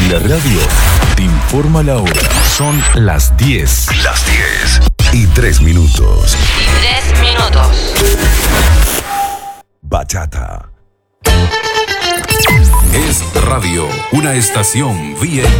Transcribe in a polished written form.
La radio te informa la hora. Son las 10. Las 10:03. Bachata. Es radio, una estación VIP.